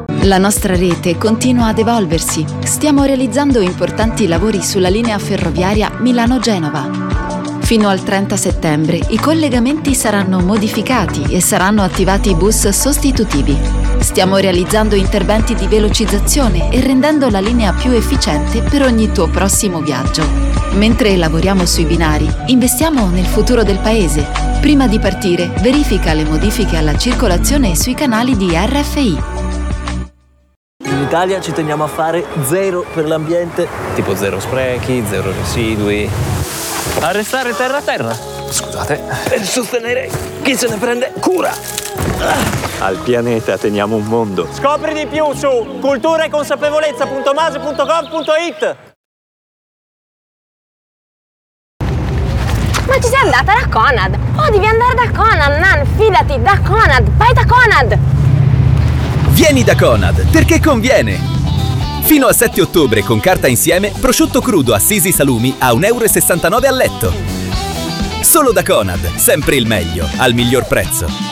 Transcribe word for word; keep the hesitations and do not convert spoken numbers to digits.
La nostra rete continua ad evolversi. Stiamo realizzando importanti lavori sulla linea ferroviaria Milano-Genova. Fino al trenta settembre i collegamenti saranno modificati e saranno attivati bus sostitutivi. Stiamo realizzando interventi di velocizzazione e rendendo la linea più efficiente per ogni tuo prossimo viaggio. Mentre lavoriamo sui binari, investiamo nel futuro del paese. Prima di partire, verifica le modifiche alla circolazione sui canali di R F I. In Italia ci teniamo a fare zero per l'ambiente, tipo zero sprechi, zero residui. A restare terra a terra. Scusate. Per sostenere chi se ne prende cura. Al pianeta teniamo un mondo. Scopri di più su cultura e consapevolezza punto mase punto gov punto it. Ma ci sei andata da Conad? Oh, devi andare da Conad, Nan, fidati, da Conad, vai da Conad! Vieni da Conad, perché conviene! Fino al sette ottobre con carta insieme, prosciutto crudo Assisi Salumi a un euro e sessantanove al letto. Solo da Conad, sempre il meglio, al miglior prezzo.